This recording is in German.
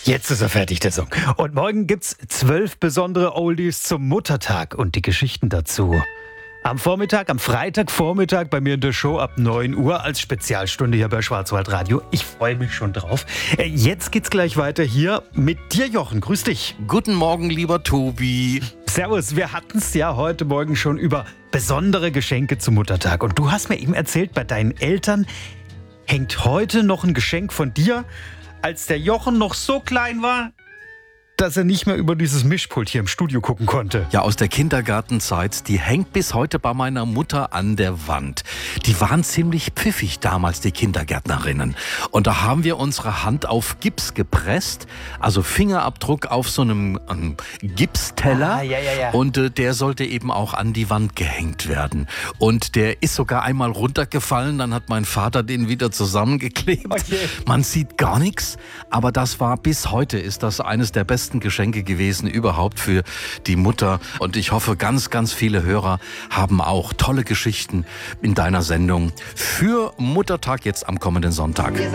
Jetzt ist er fertig, der Song. Und morgen gibt's 12 besondere Oldies zum Muttertag und die Geschichten dazu. Am Freitagvormittag bei mir in der Show ab 9 Uhr als Spezialstunde hier bei Schwarzwaldradio. Ich freue mich schon drauf. Jetzt geht's gleich weiter hier mit dir, Jochen. Grüß dich. Guten Morgen, lieber Tobi. Servus, wir hatten es ja heute Morgen schon über besondere Geschenke zum Muttertag. Und du hast mir eben erzählt, bei deinen Eltern hängt heute noch ein Geschenk von dir, als der Jochen noch so klein war, dass er nicht mehr über dieses Mischpult hier im Studio gucken konnte. Ja, aus der Kindergartenzeit, die hängt bis heute bei meiner Mutter an der Wand. Die waren ziemlich pfiffig damals, die Kindergärtnerinnen. Und da haben wir unsere Hand auf Gips gepresst, also Fingerabdruck auf so einem Gipsteller. Ja. Und der sollte eben auch an die Wand gehängt werden. Und der ist sogar einmal runtergefallen, dann hat mein Vater den wieder zusammengeklebt. Okay. Man sieht gar nichts, aber das war bis heute, ist das eines der besten Geschenke gewesen überhaupt für die Mutter. Und ich hoffe, ganz, ganz viele Hörer haben auch tolle Geschichten in deiner Sendung für Muttertag jetzt am kommenden Sonntag.